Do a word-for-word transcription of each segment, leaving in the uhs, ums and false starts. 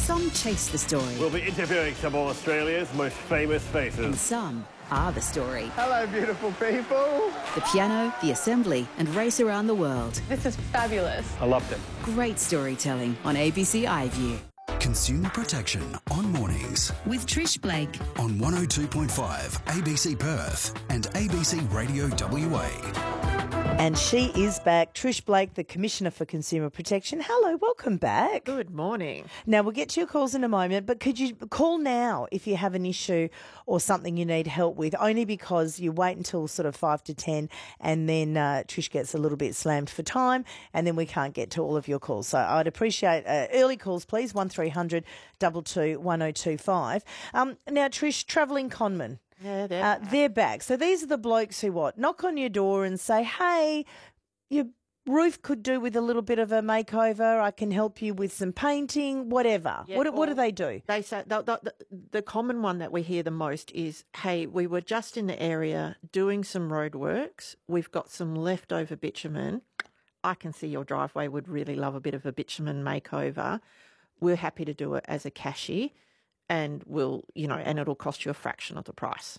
Some chase the story. We'll be interviewing some of Australia's most famous faces. And some are the story. Hello, beautiful people. The piano, the assembly, and race around the world. This is fabulous. I loved it. Great storytelling on A B C iView. Consumer Protection on mornings With Trish Blake. on one oh two point five A B C Perth and A B C Radio W A. And she is back. Trish Blake, the Commissioner for Consumer Protection. Hello, welcome back. Good morning. Now, we'll get to your calls in a moment, but could you call now if you have an issue or something you need help with, only because you wait until sort of five to ten and then uh, Trish gets a little bit slammed for time and then we can't get to all of your calls. So I'd appreciate uh, early calls, please, one three hundred two two one oh two five. Um, now, Trish, travelling conmen. Yeah, they're, Uh, they're back. So these are the blokes who what? Knock on your door and say, hey, your roof could do with a little bit of a makeover. I can help you with some painting, whatever. Yeah, what, do- what do or they do? They say the, the, the common one that we hear the most is, hey, we were just in the area doing some road works. We've got some leftover bitumen. I can see your driveway would really love a bit of a bitumen makeover. We're happy to do it as a cashier. And will you know, and it'll cost you a fraction of the price.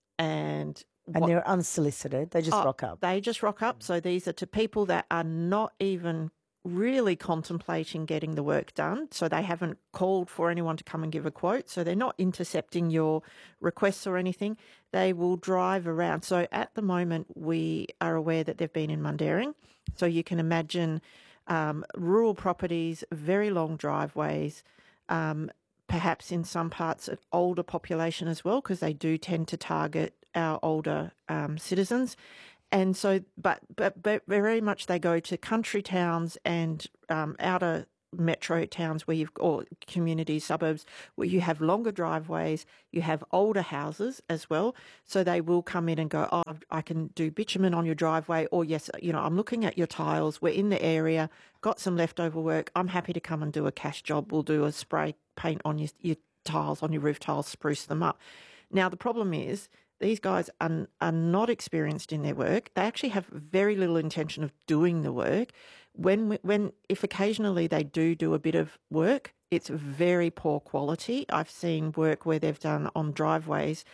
And And what- they're unsolicited. They just oh, rock up. They just rock up. So these are to people that are not even really contemplating getting the work done. So they haven't called for anyone to come and give a quote. So they're not intercepting your requests or anything. They will drive around. So at the moment, we are aware that they've been in Mundaring. So you can imagine um, rural properties, very long driveways, um, perhaps in some parts of older population as well, because they do tend to target our older um, citizens. And so, but, but but very much they go to country towns and um, outer metro towns where you've, or communities, suburbs, where you have longer driveways, you have older houses as well. So they will come in and go, oh, I can do bitumen on your driveway, or yes, you know, I'm looking at your tiles, we're in the area, got some leftover work, I'm happy to come and do a cash job. We'll do a spray paint on your, your tiles, on your roof tiles, spruce them up. Now, the problem is these guys are, are not experienced in their work. They actually have very little intention of doing the work. When, when, if occasionally they do do a bit of work, it's very poor quality. I've seen work where they've done on driveways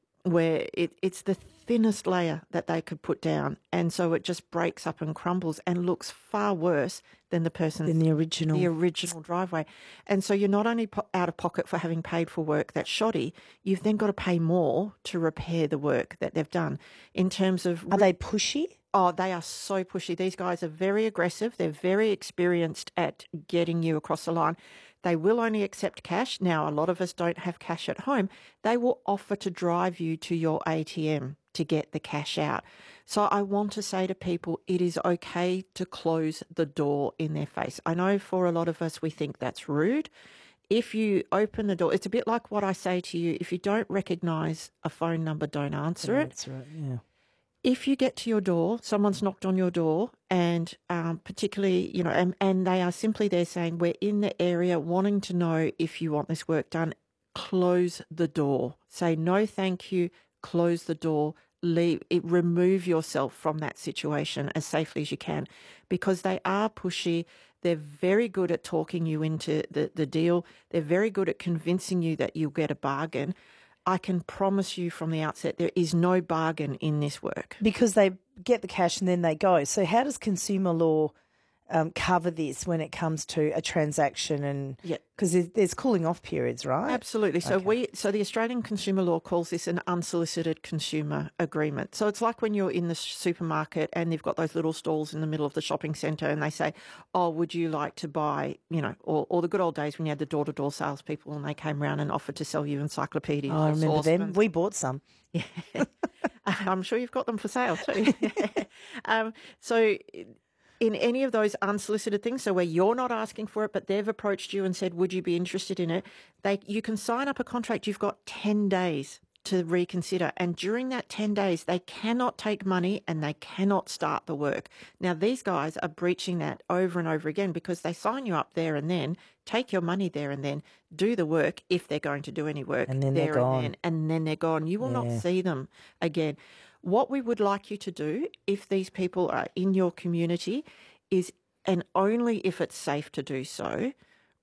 where it, it's the thinnest layer that they could put down. And so it just breaks up and crumbles and looks far worse than the person's In the original. the original driveway. And so you're not only po- out of pocket for having paid for work that's shoddy, you've then got to pay more to repair the work that they've done. In terms of... Are they pushy? Oh, they are so pushy. These guys are very aggressive. They're very experienced at getting you across the line. They will only accept cash. Now, a lot of us don't have cash at home. They will offer to drive you to your A T M to get the cash out. So I want to say to people, it is okay to close the door in their face. I know for a lot of us, we think that's rude. If you open the door, it's a bit like what I say to you. If you don't recognise a phone number, don't answer it. That's right, yeah. If you get to your door, someone's knocked on your door, and um, particularly, you know, and, and they are simply there saying, we're in the area wanting to know if you want this work done, close the door. Say, no, thank you, close the door, leave it, remove yourself from that situation as safely as you can, because they are pushy. They're very good at talking you into the, the deal. They're very good at convincing you that you'll get a bargain. I can promise you from the outset, there is no bargain in this work. Because they get the cash and then they go. So how does consumer law um, cover this when it comes to a transaction? And Yeah. because there's, there's cooling off periods, right? Absolutely. So Okay. we, so the Australian consumer law calls this an unsolicited consumer agreement. So it's like when you're in the supermarket and they've got those little stalls in the middle of the shopping centre and they say, oh, would you like to buy, you know, or, or the good old days when you had the door-to-door salespeople and they came around and offered to sell you encyclopedias. Oh, I or remember them. Saucepans. We bought some. Yeah. I'm sure you've got them for sale too. um, so in any of those unsolicited things, so where you're not asking for it, but they've approached you and said, would you be interested in it? They, you can sign up a contract. You've got ten days to reconsider. And during that ten days, they cannot take money and they cannot start the work. Now, these guys are breaching that over and over again because they sign you up there and then, take your money there and then, do the work if they're going to do any work. And then there they're gone. And then, and then they're gone. You will Yeah. not see them again. What we would like you to do, if these people are in your community, is, and only if it's safe to do so,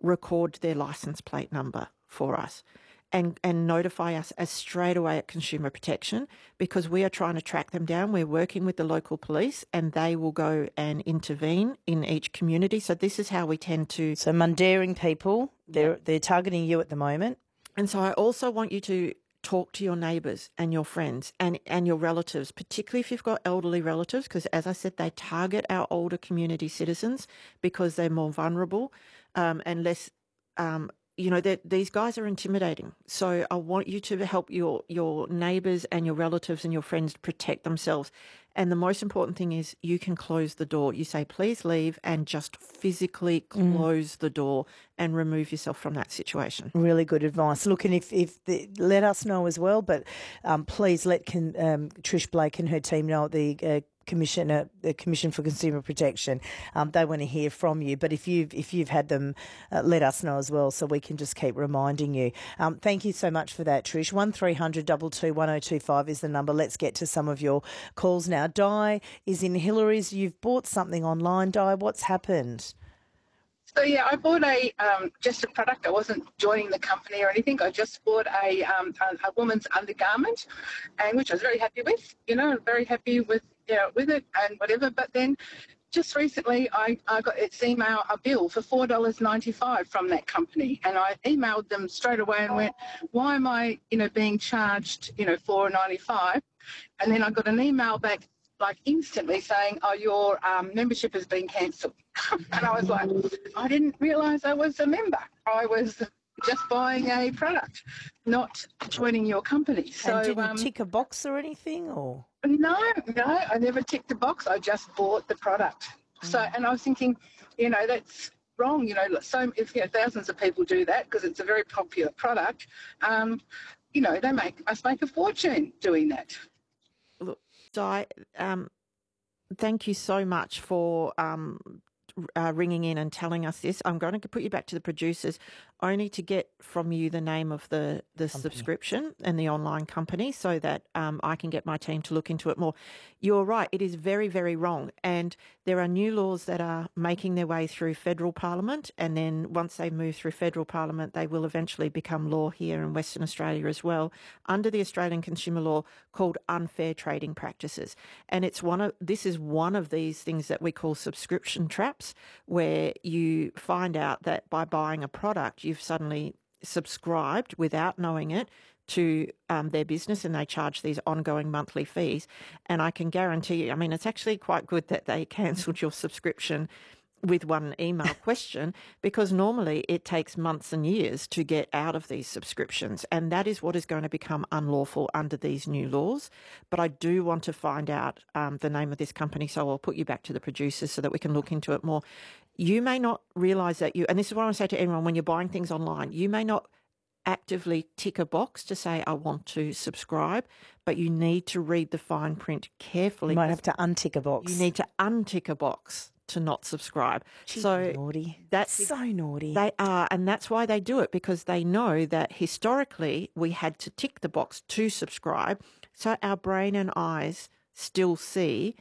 record their license plate number for us and, and notify us as straight away at Consumer Protection, because we are trying to track them down. We're working with the local police and they will go and intervene in each community. So this is how we tend to... So Mundaring people, they're, they're targeting you at the moment. And so I also want you to talk to your neighbours and your friends and, and your relatives, particularly if you've got elderly relatives, because as I said, they target our older community citizens because they're more vulnerable um, and less, um, you know, these guys are intimidating. So I want you to help your, your neighbours and your relatives and your friends protect themselves. And the most important thing is you can close the door. You say, please leave, and just physically close mm. the door and remove yourself from that situation. Really good advice. Look, and if, if the, let us know as well, but um, please let can, um, Trish Blake and her team know at the uh, Commission, uh, the Commission for Consumer Protection. Um, they want to hear from you. But if you've if you've had them, uh, let us know as well, so we can just keep reminding you. Um, thank you so much for that, Trish. One three hundred two two one oh two five is the number. Let's get to some of your calls now. Di is in Hillary's. You've bought something online, Di. What's happened? So, yeah, I bought a um, just a product. I wasn't joining the company or anything. I just bought a, um, a, a woman's undergarment, and which I was very happy with, you know, very happy with, you know, with it and whatever. But then just recently I, I got its email, a bill for four dollars ninety-five from that company. And I emailed them straight away and went, why am I, you know, being charged, you know, four dollars ninety-five? And then I got an email back like instantly saying, oh, your um, membership has been cancelled. And I was like, I didn't realise I was a member. I was just buying a product, not joining your company. So and didn't um, tick a box or anything, or? No, no, I never ticked the box. I just bought the product. Mm. So, and I was thinking, you know, that's wrong. You know, so if you know, thousands of people do that because it's a very popular product, um, you know, they make must make a fortune doing that. Look, Di, um, thank you so much for um, uh, ringing in and telling us this. I'm going to put you back to the producers only to get from you the name of the, the subscription and the online company so that um, I can get my team to look into it more. You're right. It is very, very wrong. And there are new laws that are making their way through federal parliament. And then once they move through federal parliament, they will eventually become law here in Western Australia as well, under the Australian consumer law called unfair trading practices. And it's one of, this is one of these things that we call subscription traps, where you find out that by buying a product, you've suddenly subscribed without knowing it to um, their business, and they charge these ongoing monthly fees. And I can guarantee you, I mean, it's actually quite good that they cancelled your subscription with one email question, because normally it takes months and years to get out of these subscriptions. And that is what is going to become unlawful under these new laws. But I do want to find out um, the name of this company, so I'll put you back to the producers so that we can look into it more. You may not realise that you, and this is what I want to say to everyone, when you're buying things online, you may not actively tick a box to say, I want to subscribe, but you need to read the fine print carefully. You might have to untick a box. You need to untick a box to not subscribe. Gee, so naughty. That's so naughty. They are, and that's why they do it, because they know that historically we had to tick the box to subscribe. So our brain and eyes still see,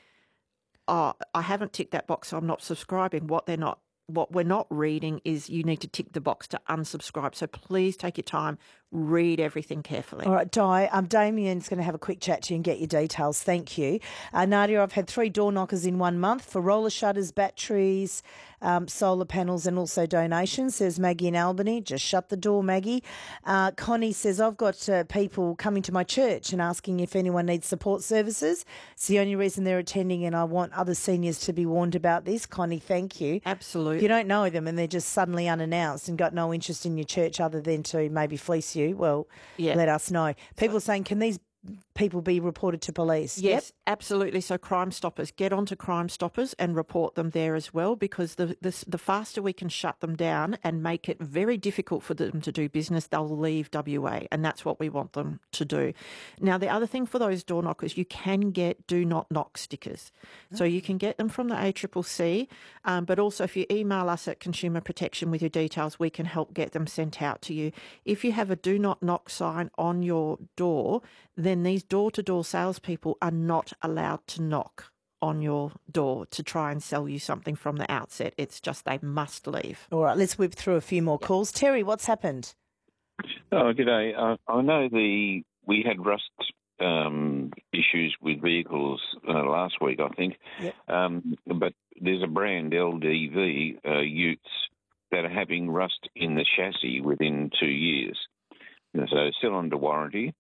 oh, I haven't ticked that box, so I'm not subscribing. What they're not, what we're not reading is you need to tick the box to unsubscribe. So please take your time, read everything carefully. All right, Di, um, Damien's going to have a quick chat to you and get your details. Thank you. Uh, Nadia, I've had three door knockers in one month for roller shutters, batteries, um, solar panels, and also donations, says Maggie in Albany. Just shut the door, Maggie. Uh, Connie says, I've got uh, people coming to my church and asking if anyone needs support services. It's the only reason they're attending, and I want other seniors to be warned about this. Connie, thank you. Absolutely. If you don't know them and they're just suddenly unannounced and got no interest in your church other than to maybe fleece you, well, yeah. let us know. People are saying, can these people be reported to police? Yes, yep. absolutely. So Crime Stoppers, get onto Crime Stoppers and report them there as well, because the, the the faster we can shut them down and make it very difficult for them to do business, they'll leave W A, and that's what we want them to do. Now, the other thing for those door knockers, you can get do not knock stickers. Mm-hmm. So you can get them from the A C C C, um, but also if you email us at Consumer Protection with your details, we can help get them sent out to you. If you have a do not knock sign on your door, then these door-to-door salespeople are not allowed to knock on your door to try and sell you something from the outset. It's just they must leave. All right, let's whip through a few more calls. Terry, what's happened? Oh, g'day. Uh, I know the we had rust um, issues with vehicles uh, last week, I think. Yep. Um, but there's a brand, L D V uh, Utes, that are having rust in the chassis within two years. So still under warranty.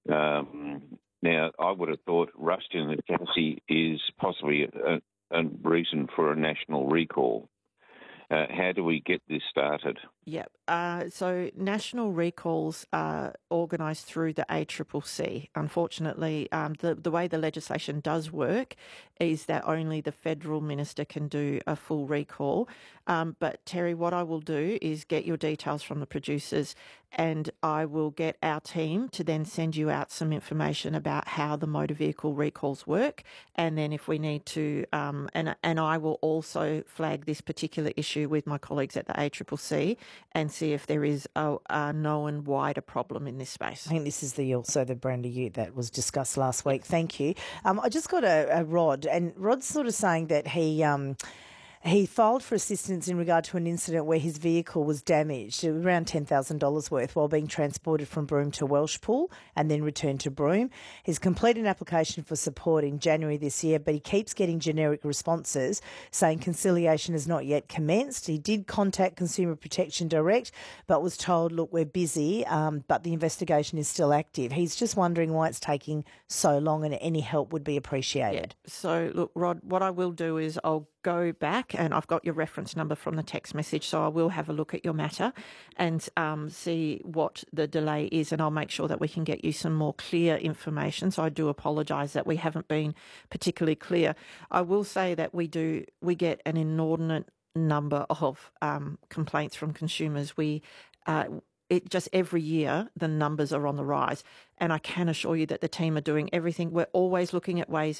Um, now, I would have thought rust in the chassis is possibly a, a reason for a national recall. Uh, how do we get this started? Yep. Uh, so national recalls are organised through the A C C C. Unfortunately, um, the, the way the legislation does work is that only the federal minister can do a full recall. Um, but Terry, what I will do is get your details from the producers, and I will get our team to then send you out some information about how the motor vehicle recalls work. And then if we need to, um, and, and I will also flag this particular issue with my colleagues at the A C C C and see if there is a, a known wider problem in this space. I think this is the also the brand of ute that was discussed last week. Thank you. Um, I just got a, a Rod, and Rod's sort of saying that he... Um, He filed for assistance in regard to an incident where his vehicle was damaged, around ten thousand dollars worth, while being transported from Broome to Welshpool and then returned to Broome. He's completed an application for support in January this year, but he keeps getting generic responses saying conciliation has not yet commenced. He did contact Consumer Protection Direct, but was told, look, we're busy, um, but the investigation is still active. He's just wondering why it's taking so long, and any help would be appreciated. Yeah. So, look, Rod, what I will do is I'll go back, and I've got your reference number from the text message, so I will have a look at your matter and um, see what the delay is, and I'll make sure that we can get you some more clear information. So I do apologise that we haven't been particularly clear. I will say that we do we get an inordinate number of um, complaints from consumers. We uh, It just every year the numbers are on the rise, and I can assure you that the team are doing everything. We're always looking at ways